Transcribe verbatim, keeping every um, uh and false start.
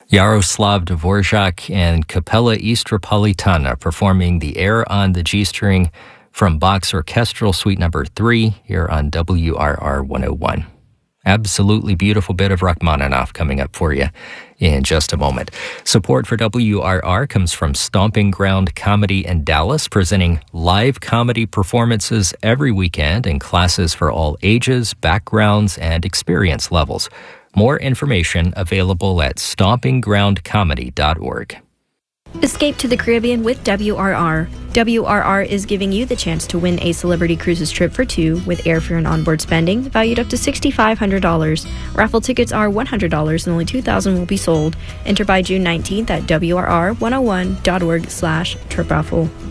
Yaroslav Dvorak and Capella Istropolitana performing The Air on the G-String from Bach's Orchestral Suite Number three here on W R R one oh one. Absolutely beautiful bit of Rachmaninoff coming up for you in just a moment. Support for W R R comes from Stomping Ground Comedy in Dallas, presenting live comedy performances every weekend and classes for all ages, backgrounds, and experience levels. More information available at stomping ground comedy dot org. Escape to the Caribbean with W R R. W R R is giving you the chance to win a Celebrity Cruises trip for two with airfare and onboard spending valued up to six thousand five hundred dollars. Raffle tickets are one hundred dollars and only two thousand will be sold. Enter by June nineteenth at W R R one oh one dot org slash trip raffle.